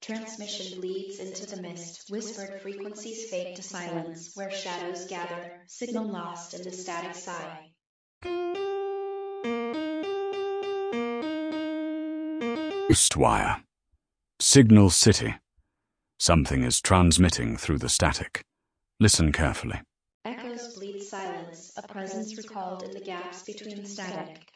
Transmission bleeds into the mist, whispered frequencies fade to silence, where shadows gather, signal lost in the static sigh. Ghostwire. Signal City. Something is transmitting through the static. Listen carefully. Echoes bleed silence, a presence recalled in the gaps between static.